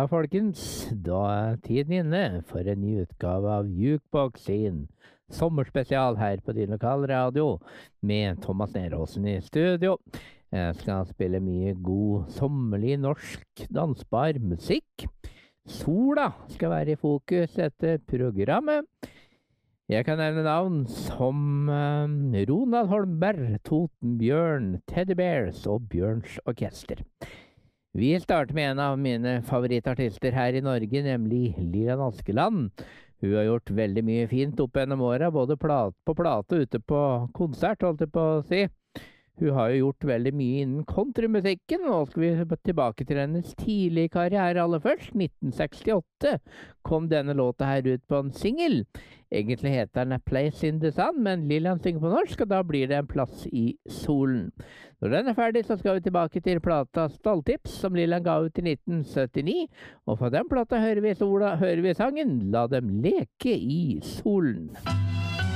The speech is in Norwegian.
Ja, folkens, da er tiden inne for en ny utgave av Jukebox sin sommerspesial her på din lokale radio med Thomas Neråsen i studio. Jeg skal spille mye god sommerlig norsk dansbar musikk. Sola skal være i fokus etter programmet. Jeg kan nevne navn som Ronald Holmberg, Totenbjørn, Teddy Bears og Bjørns Orkester. Vi starter med en av mine favorittartister her i Norge, nemlig Lillian Askeland. Hun har gjort veldig mye fint opp gjennom åra, både på plate og ute på konsert, holdt jeg på å si. Hun har jo gjort veldig mye innen countrymusikken. Nå skal vi tilbake til hennes tidlige karriere aller først. 1968 kom denne låta her ut på en single. Egentlig heter den A Place in the Sun, men Lillian synger på norsk, og da blir det en plass i solen. Når den er ferdig, så skal vi tilbake til plata Stalltips, som Lillian ga ut i 1979. Og fra den plata hører vi sangen La dem leke i solen.